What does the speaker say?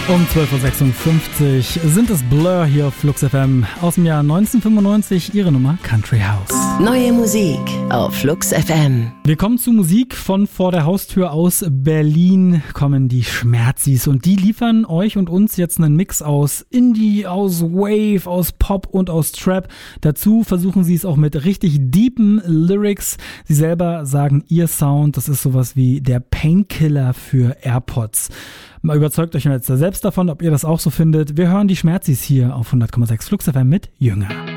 Um 12.56 Uhr sind es Blur hier auf Flux FM. Aus dem Jahr 1995, ihre Nummer Country House. Neue Musik auf Flux FM. Wir kommen zu Musik von vor der Haustür aus Berlin, kommen die Schmerzis. Und die liefern euch und uns jetzt einen Mix aus Indie, aus Wave, aus Pop und aus Trap. Dazu versuchen sie es auch mit richtig deepen Lyrics. Sie selber sagen, ihr Sound, das ist sowas wie der Painkiller für AirPods. Mal überzeugt euch jetzt selbst davon, ob ihr das auch so findet. Wir hören die Schmerzis hier auf 100,6 Flux FM mit Jünger.